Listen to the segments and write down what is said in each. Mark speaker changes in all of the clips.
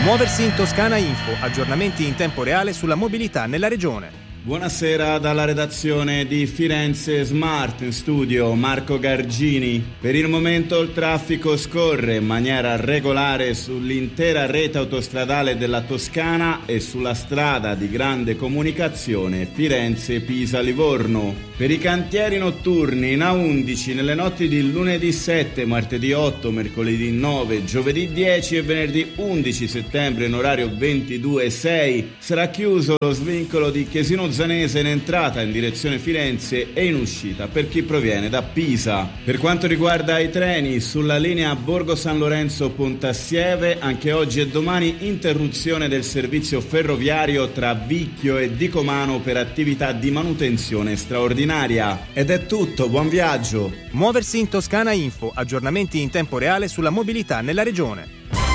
Speaker 1: Muoversi in Toscana Info, aggiornamenti in tempo reale sulla mobilità nella regione.
Speaker 2: Buonasera dalla redazione di Firenze Smart, in studio Marco Gargini. Per il momento il traffico scorre in maniera regolare sull'intera rete autostradale della Toscana e sulla strada di grande comunicazione Firenze-Pisa-Livorno. Per i cantieri notturni in A11 nelle notti di lunedì 7, martedì 8, mercoledì 9, giovedì 10 e venerdì 11 settembre in orario 22:06 sarà chiuso lo svincolo di Chiesino Zanese in entrata in direzione Firenze e in uscita per chi proviene da Pisa. Per quanto riguarda i treni, sulla linea Borgo San Lorenzo Pontassieve anche oggi e domani interruzione del servizio ferroviario tra Vicchio e Dicomano per attività di manutenzione straordinaria. Ed è tutto, buon viaggio!
Speaker 1: Muoversi in Toscana Info, aggiornamenti in tempo reale sulla mobilità nella regione.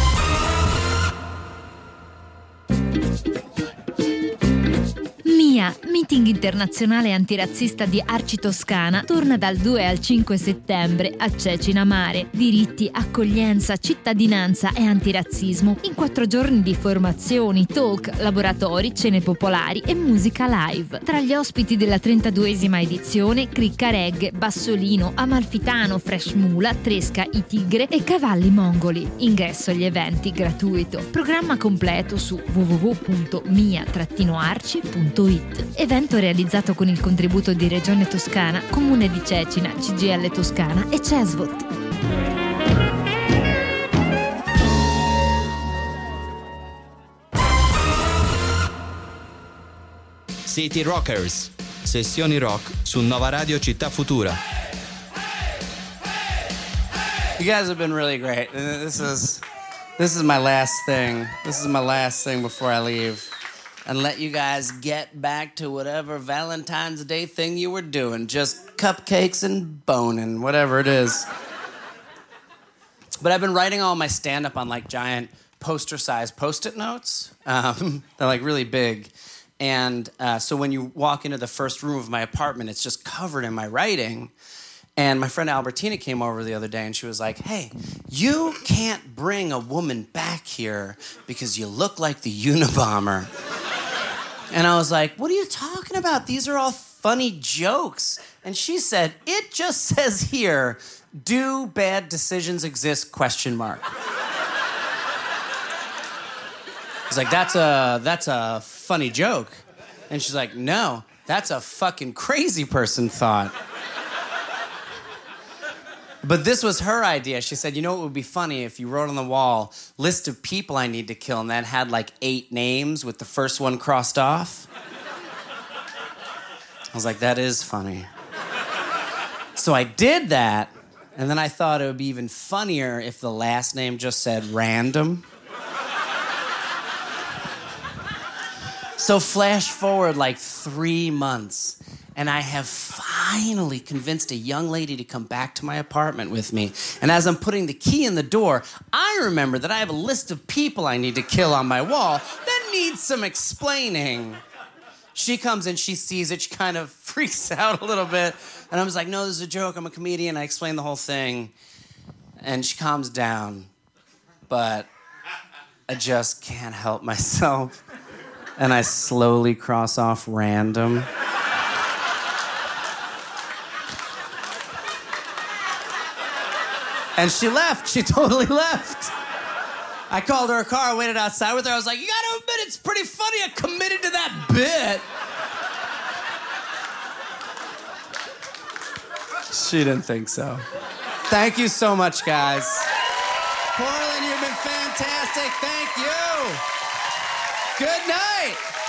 Speaker 3: Meeting internazionale antirazzista di Arci Toscana torna dal 2 al 5 settembre a Cecina Mare. Diritti, accoglienza, cittadinanza e antirazzismo in 4 giorni di formazioni, talk, laboratori, cene popolari e musica live. Tra gli ospiti della 32esima edizione, Cricca Reggae, Bassolino, Amalfitano, Fresh Mula, Tresca, I Tigre e Cavalli Mongoli. Ingresso agli eventi gratuito. Programma completo su www.mia-arci.it. Evento realizzato con il contributo di Regione Toscana, Comune di Cecina, CGIL Toscana e CESVOT.
Speaker 4: City Rockers, sessioni rock su Nova Radio Città Futura.
Speaker 5: You guys have been really great. This is my last thing. This is my last thing before I leave. And let you guys get back to whatever Valentine's Day thing you were doing. Just cupcakes and boning, whatever it is. But I've been writing all my stand-up on like giant poster-sized Post-it notes. They're like really big. And so when you walk into the first room of my apartment, it's just covered in my writing. And my friend Albertina came over the other day and she was like, hey, you can't bring a woman back here because you look like the Unabomber. And I was like, what are you talking about? These are all funny jokes. And she said, it just says here, do bad decisions exist, ? I was like, that's a funny joke. And she's like, no, that's a fucking crazy person thought. But this was her idea. She said, you know what would be funny if you wrote on the wall, list of people I need to kill, and that had like 8 names with the first one crossed off? I was like, that is funny. So I did that, and then I thought it would be even funnier if the last name just said random. So flash forward like 3 months, and I have finally convinced a young lady to come back to my apartment with me. And as I'm putting the key in the door, I remember that I have a list of people I need to kill on my wall that needs some explaining. She comes in, she sees it, she kind of freaks out a little bit. And I was like, no, this is a joke, I'm a comedian. I explain the whole thing. And she calms down. But I just can't help myself. And I slowly cross off random. And she left. She totally left. I called her a car. I waited outside with her. I was like, you gotta admit, it's pretty funny. I committed to that bit. She didn't think so. Thank you so much, guys. Portland, you've been fantastic. Thank you. Good night.